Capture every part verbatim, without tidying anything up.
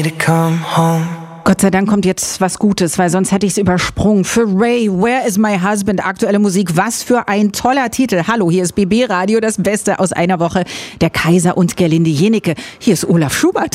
Gott sei Dank kommt jetzt was Gutes, weil sonst hätte ich es übersprungen. Für Ray, Where is my husband? Aktuelle Musik, was für ein toller Titel. Hallo, hier ist B B Radio, das Beste aus einer Woche. Der Kaiser und Gerlinde Jenecke. Hier ist Olaf Schubert.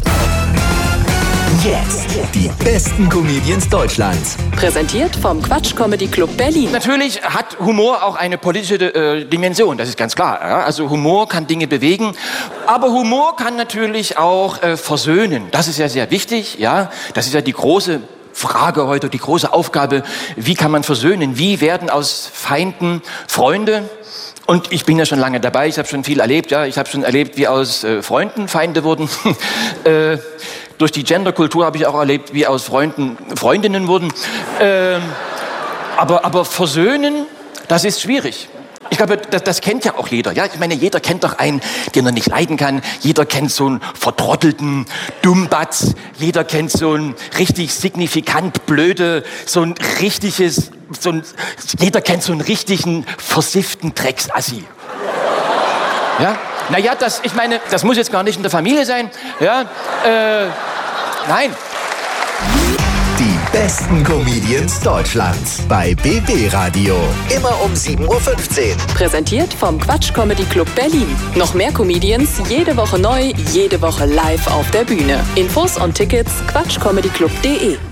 Jetzt die besten Comedians Deutschlands. Präsentiert vom Quatsch Comedy Club Berlin. Natürlich hat Humor auch eine politische äh, Dimension, das ist ganz klar. Ja? Also Humor kann Dinge bewegen, aber Humor kann natürlich auch äh, versöhnen. Das ist ja sehr wichtig. Ja? Das ist ja die große Frage heute, die große Aufgabe. Wie kann man versöhnen? Wie werden aus Feinden Freunde? Und ich bin ja schon lange dabei, ich habe schon viel erlebt. Ja? Ich habe schon erlebt, wie aus äh, Freunden Feinde wurden. äh, Durch die Genderkultur habe ich auch erlebt, wie aus Freunden Freundinnen wurden. Ähm, aber, aber versöhnen, das ist schwierig. Ich glaube, das, das kennt ja auch jeder. Ja? Ich meine, jeder kennt doch einen, den er nicht leiden kann. Jeder kennt so einen vertrottelten Dummbatz. Jeder kennt so einen richtig signifikant blöde, so ein richtiges, so ein, jeder kennt so einen richtigen versifften Drecksassi. Ja? Naja, das, ich meine, das muss jetzt gar nicht in der Familie sein. Ja, äh, nein. Die besten Comedians Deutschlands bei B B Radio. Immer um sieben Uhr fünfzehn. Präsentiert vom Quatsch Comedy Club Berlin. Noch mehr Comedians, jede Woche neu, jede Woche live auf der Bühne. Infos und Tickets quatsch comedy club punkt de.